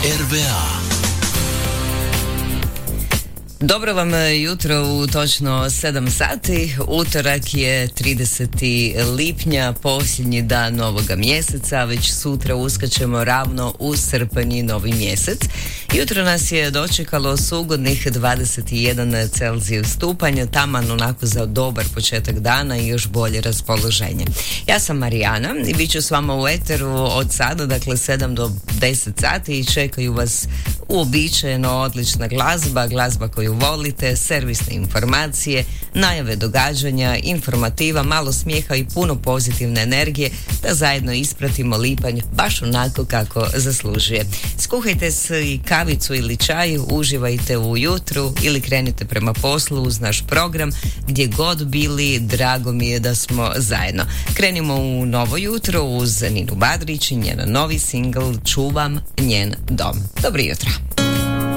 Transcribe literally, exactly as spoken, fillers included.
R V A. Dobro vam jutro u točno sedam sati. Utorak je trideseti lipnja, posljednji dan novoga mjeseca. Već sutra uskačemo ravno u srpanj i novi mjesec. Jutro nas je dočekalo s ugodnih dvadeset jedan Celzijus stupanj, taman onako za dobar početak dana i još bolje raspoloženje. Ja sam Marijana i bit ću s vama u eteru od sada, dakle sedam do deset sati, i čekaju vas uobičajeno odlična glazba, glazba koju volite, servisne informacije, najave događanja, informativa, malo smijeha i puno pozitivne energije da zajedno ispratimo lipanj baš onako kako zaslužuje. Skuhajte si kavicu ili čaj, uživajte u jutru ili krenite prema poslu uz naš program. Gdje god bili, drago mi je da smo zajedno. Krenimo u novo jutro uz Ninu Badrić i njen novi singl Čuvam njen dom. Dobro jutro.